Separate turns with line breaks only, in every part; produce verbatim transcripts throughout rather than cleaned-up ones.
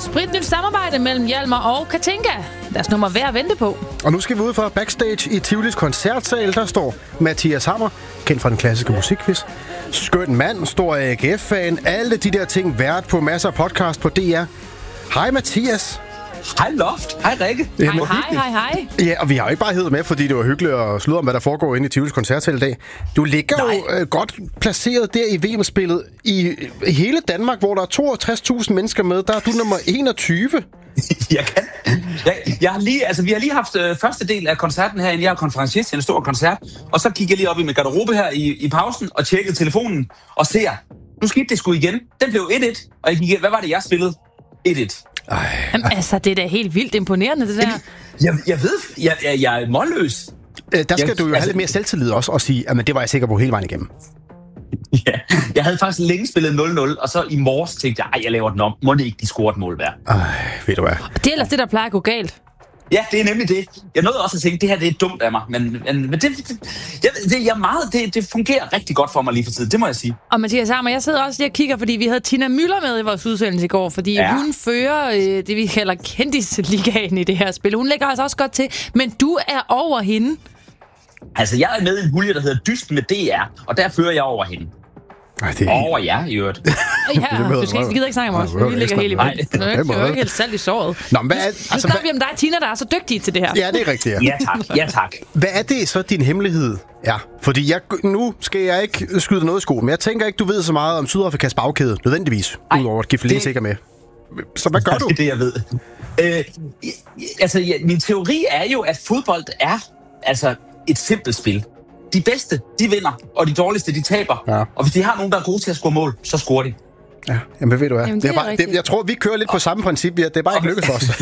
et spritnyt samarbejde mellem Hjalmar og Katinka. Deres nummer værd at vente på.
Og nu skal vi ud for backstage i Tivolis koncertsal. Der står Mathias Hammer, kendt fra den klassiske musikquiz. Skøn mand, stor A G F-fan. Alle de der ting vært på masser af podcast på D R. Hej Mathias.
Hej Loft. Hej Rikke.
Hej, hej, hej, hej.
Ja, og vi har jo ikke bare heddet med, fordi det var hyggeligt at sludre om, hvad der foregår inde i Tivolis koncertsal i dag. Du ligger Nej. jo øh, godt placeret der i V M-spillet i, i hele Danmark, hvor der er toogtres tusind mennesker med. Der er du nummer enogtyve.
Jeg kan. Jeg, jeg har lige, altså, vi har lige haft øh, første del af koncerten herinde. Jeg er konferencier til en stor koncert. Og så gik jeg lige op i min garderobe her i, i pausen og tjekkede telefonen og ser, nu skete det sgu igen. Den blev et et, og jeg gik, hvad var det, jeg spillede? et et.
Jamen, altså, det er da helt vildt imponerende, det der.
Jeg, jeg ved, jeg, jeg, jeg er målløs.
Øh, der skal
jeg,
du jo
altså,
have lidt mere selvtillid også og sige, at det var jeg sikker på hele vejen igennem.
Ja, jeg havde faktisk længe spillet nul nul, og så i morges tænkte jeg, ej, jeg laver den om. Må det ikke, de scorer et mål hver?
Ej, ved du hvad?
Det er ellers det, der plejer at gå galt.
Ja, det er nemlig det. Jeg nåede også at tænke, det her det er dumt af mig, men, men, men det, det, jeg, det, jeg meget, det, det fungerer rigtig godt for mig lige for tiden, det må jeg sige.
Og Mathias Hammer, jeg sidder også lige og kigger, fordi vi havde Tina Müller med i vores udsendelse i går, fordi ja. hun fører øh, det, vi kalder kendisligaen i det her spil. Hun lægger altså også godt til, men du er over hende.
Altså, jeg er med i en pulje, der hedder Dysten med D R, og der fører jeg over hende.
Ej, det er...
Over jer, i øvrigt.
Ja, du skal ikke, gider ikke snakke om os. Vi ligger helt i vej. Det er jo ikke helt salt i såret.
Nå, men hvad er,
altså,
altså,
nu snakker vi om dig, Tina, der er så dygtige til det her.
Ja, det er rigtigt, ja.
Ja, tak. Ja, tak.
Hvad er det så, din hemmelighed er? Fordi jeg, nu skal jeg ikke skyde noget i skolen, men jeg tænker ikke, du ved så meget om Sydafrikas bagkæde, nødvendigvis, udover at Gifle det... sikkert med. Så hvad gør du?
Det er det, jeg ved. Øh, altså, ja, min teori er jo, at fodbold er altså et simpelt spil. De bedste, de vinder, og de dårligste, de taber. Ja. Og hvis de har nogen, der er gode til at score mål, så scorer de.
Ja, jamen ved du hvad?
Jamen,
det er bare, det, jeg tror, vi kører lidt på samme princip. Det er bare ikke lykkes for os.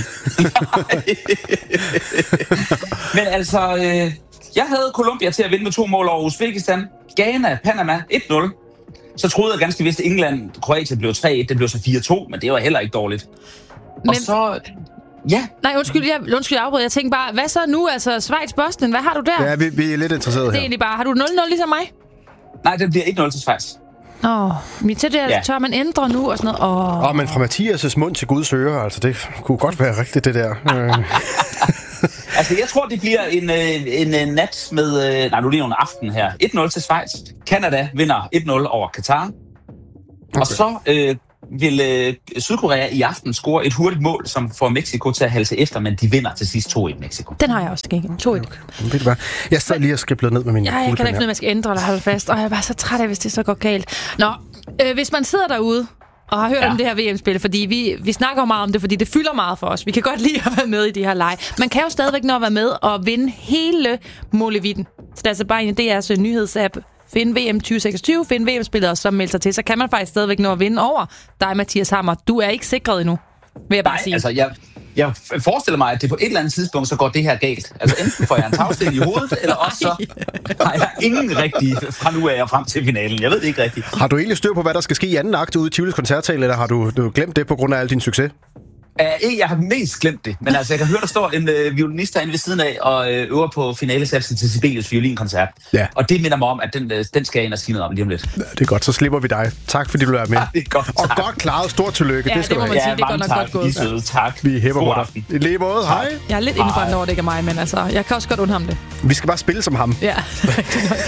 Men altså, øh, jeg havde Colombia til at vinde med to mål over Uzbekistan. Ghana, Panama, et nul. Så troede jeg ganske vist, at England, Kroatien blev tre et. Det blev så fire to, men det var heller ikke dårligt. Men... Og så... Ja.
Nej, undskyld, jeg, undskyld, jeg afbryder. Jeg tænker bare, hvad så nu? Altså, Schweiz, Bosnien, hvad har du der?
Ja, vi, vi er lidt interesserede her.
Det er egentlig bare, har du nul nul ligesom mig?
Nej, det bliver et nul til Schweiz.
Åh, oh, men til det ja. tør man ændre nu og sådan noget. Åh, oh.
oh, men fra Mathias' mund til Guds øre, altså det kunne godt være rigtigt, det der.
Altså, jeg tror, det bliver en, en, en nat med... Nej, nu lige en aften her. et nul til Schweiz. Canada vinder et nul over Katar. Okay. Og så... Øh, vil øh, Sydkorea i aften score et hurtigt mål, som får Mexico til at halse efter, men de vinder til sidst to et Mexico.
Den har jeg også til gengæld. to et.
Okay. Ved du hvad? Jeg sad lige og skriblede ned med min
ja, jeg kan da ikke finde, man skal ændre eller holde fast. Og jeg er bare så træt af, hvis det så går galt. Nå, øh, hvis man sidder derude og har hørt ja. om det her V M-spil, fordi vi, vi snakker meget om det, fordi det fylder meget for os. Vi kan godt lide at være med i de her lege. Man kan jo stadigvæk nå at være med og vinde hele målevitten. Så det er altså bare en af D R's nyhedsapp. Find V M tyve seksogtyve, find V M-spillere, som melder sig til, så kan man faktisk stadigvæk nå at vinde over dig, Mathias Hammer. Du er ikke sikret endnu, vil jeg bare
Nej,
sige.
altså, jeg, jeg forestiller mig, at det på et eller andet tidspunkt, så går det her galt. Altså, enten får jeg en tagsten i hovedet, eller også så har jeg ingen rigtig fra nu af og frem til finalen. Jeg ved det ikke rigtigt.
Har du egentlig styr på, hvad der skal ske i anden akt ude i Tivolis koncertsal, eller har du, du glemt det på grund af al din succes?
Uh, jeg har mest glemt det, men altså, jeg kan høre, der står en uh, violinist herinde ved siden af og uh, øver på finalesatsen til Sibelius violinkoncert. Ja. Og det minder mig om, at den, uh, den skal jeg ind og sige noget om lige om lidt. Ja,
det er godt, så slipper vi dig. Tak fordi du er med.
Ja, det er godt,
og godt klaret, stort tillykke.
Ja,
det skal
det må
du
man
have.
sige, det er godt nok
tak,
godt gået.
Søde, tak.
Vi hæpper på dig. I lige måde, hej.
Jeg er lidt indbrændt over, det ikke er mig, men altså, jeg kan også godt undre ham det.
Vi skal bare spille som ham.
Ja,